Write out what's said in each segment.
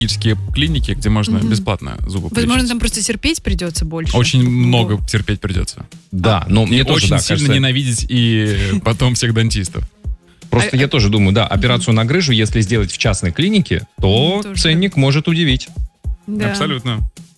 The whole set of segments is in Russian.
клиники, где можно бесплатно зубы полечить. Возможно, там просто терпеть придется больше. Очень много терпеть придется. Да, но мне тоже, очень да, сильно кажется... ненавидеть и потом всех дантистов. Просто я тоже думаю, да, операцию на грыжу, если сделать в частной клинике, то ценник может удивить. Да. Абсолютно.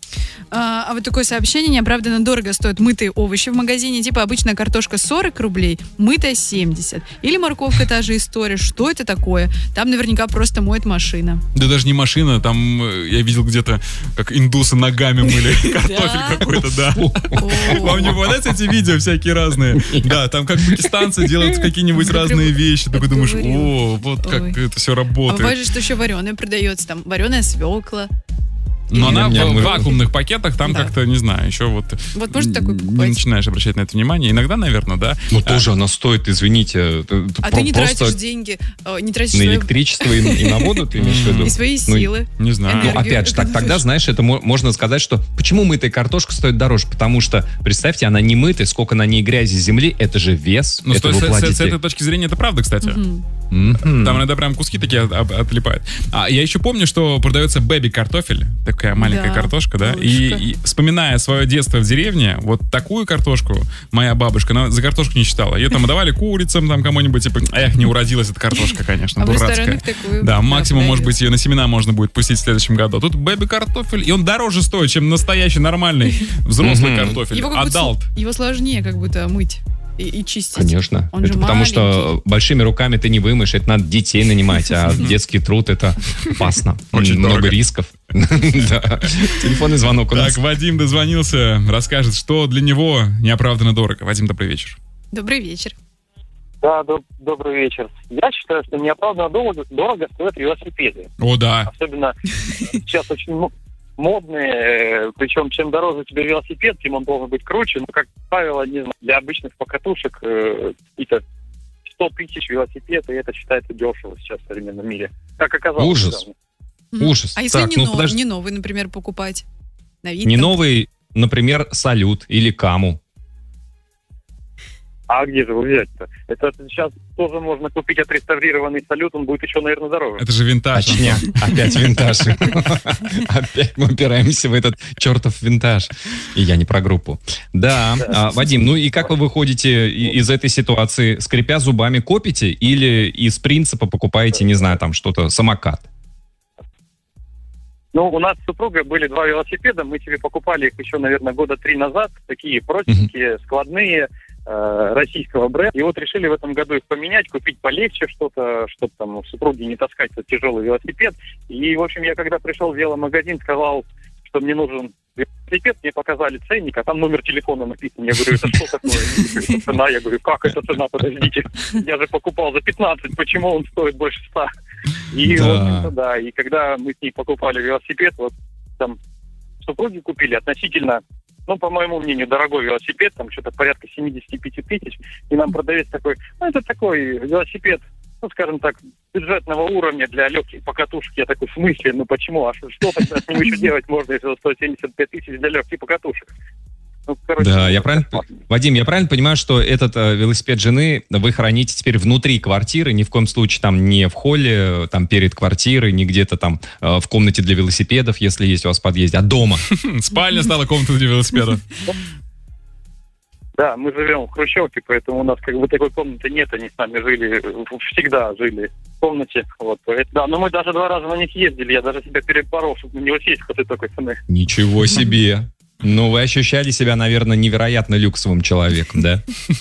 А вот такое сообщение: неоправданно дорого стоят мытые овощи в магазине. Типа обычная картошка 40 рублей, мытая 70. Или морковка, та же история. Что это такое? Там наверняка просто моет машина. Да даже не машина, там я видел где-то, как индусы ногами мыли картофель какой-то, да. Вам не попадаются эти видео всякие разные? Да, там как пакистанцы делают какие-нибудь разные вещи. Такой думаешь, о, вот как это все А работает. бывает же, что еще вареное продается. Там вареная свекла. Но она в вакуумных пакетах, там как-то, не знаю, еще вот может такой покупать. Не начинаешь обращать на это внимание. Иногда, наверное, да. Ну тоже она стоит, извините. А ты не тратишь деньги, не тратишь на электричество и на воду, ты имеешь в виду? И свои силы. Не знаю. Ну, опять же, тогда, знаешь, это можно сказать, что почему мытая картошка стоит дороже? Потому что, представьте, она не мытая, сколько на ней грязи, земли, это же вес. Ну, с этой точки зрения это правда, кстати. Там иногда прям куски такие отлипают. А я еще помню, что продается бэби-картофель, такая маленькая картошка, да, и вспоминая свое детство в деревне, вот такую картошку моя бабушка, она за картошку не считала. Ее там давали курицам, там кому-нибудь, типа, эх, не уродилась эта картошка, конечно, дурацкая. Да, максимум, может быть, ее на семена можно будет пустить в следующем году. Тут бэби-картофель, и он дороже стоит, чем настоящий, нормальный, взрослый картофель. Адалт. Его сложнее как будто мыть. И чистить. Конечно. Он же потому что большими руками ты не вымоешь, это надо детей нанимать, а детский труд — это опасно. Очень много рисков. Телефонный звонок у нас. Так, Вадим дозвонился, расскажет, что для него неоправданно дорого. Вадим, добрый вечер. Добрый вечер. Да, добрый вечер. Я считаю, что неоправданно дорого стоят велосипеды. О, да. Особенно сейчас очень модные, причем чем дороже тебе велосипед, тем он должен быть круче. Но, как правило, не знаю, для обычных покатушек какие-то 100 тысяч велосипедов, и это считается дешево сейчас в современном мире. Как оказалось. Ужас. Ужас. А если не новый, например, покупать? Не новый, например, Салют или Каму. А где же его взять-то? Это сейчас тоже можно купить отреставрированный Салют, он будет еще, наверное, дороже. Это же винтаж. Точняк. Опять винтаж. Опять мы упираемся в этот чертов винтаж. И я не про группу. Да. Вадим, ну и как вы выходите из этой ситуации? Скрипя зубами, копите или из принципа покупаете, не знаю, там что-то, самокат? Ну, у нас с супругой были 2 велосипеда, мы себе покупали их еще, наверное, года 3 назад, такие простенькие, складные, российского бренда. И вот решили в этом году их поменять, купить полегче что-то, чтобы там у супруги не таскать этот тяжелый велосипед. И, в общем, я когда пришел в веломагазин, сказал, что мне нужен велосипед, мне показали ценник, а там номер телефона написан. Я говорю, это что такое? Цена. Я говорю, как это цена? Подождите. Я же покупал за 15, почему он стоит больше 100? И, в общем-то, да. И когда мы с ней покупали велосипед, вот там супруги купили относительно, ну, по моему мнению, дорогой велосипед, там что-то порядка 75 тысяч, и нам продавец такой, ну, это такой велосипед, ну, скажем так, бюджетного уровня для легких покатушек. Я такой, в смысле, ну почему, а что тогда с ним еще делать можно, если 175 тысяч для легких покатушек? Ну, короче, да, Вадим, я правильно понимаю, что этот велосипед жены вы храните теперь внутри квартиры, ни в коем случае там не в холле, там перед квартирой, не где-то там в комнате для велосипедов, если есть у вас в подъезде, а дома? Спальня стала комнатой для велосипедов. Да, мы живем в хрущевке, поэтому у нас как бы такой комнаты нет, они с нами всегда жили в комнате. Вот. Да, но мы даже 2 раза на них ездили, я даже себя перепорол, чтобы на него сесть после такой цены. Ничего себе! Ну, вы ощущали себя, наверное, невероятно люксовым человеком, да?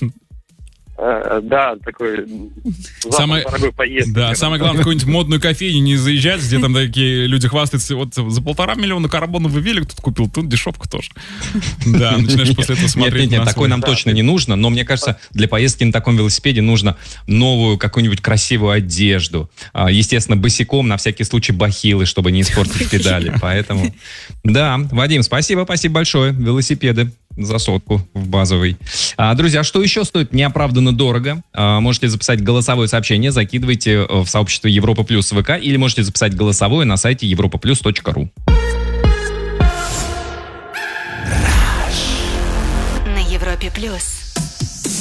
Да, такой дорогой поездки. Да, самое главное, в какую-нибудь модную кофейню не заезжать, где там такие люди хвастаются, вот за 1,5 миллиона карбоновый велик тут купил, тут дешевка тоже. Да, начинаешь после этого смотреть. Нет, такой нам точно не нужно, но мне кажется, для поездки на таком велосипеде нужно новую какую-нибудь красивую одежду. Естественно, босиком, на всякий случай бахилы, чтобы не испортить педали. Поэтому, да, Вадим, спасибо большое. Велосипеды за 100 в базовый. Друзья, что еще стоит неоправданно дорого? Можете записать голосовое сообщение, закидывайте в сообщество Европа Плюс ВК, или можете записать голосовое на сайте europaplus.ru. На Европе Плюс.